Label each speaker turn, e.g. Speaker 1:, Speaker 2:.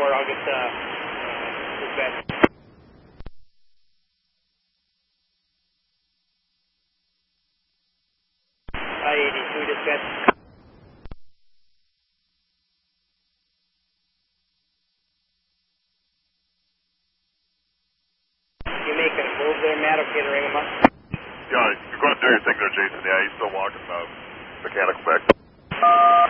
Speaker 1: report. I'll get dispatch. I-82 dispatch. You making a move there, Matt? Okay to ring him up?
Speaker 2: Yeah, you're going to do your thing there, Jason. Yeah, he's still walking mechanical back.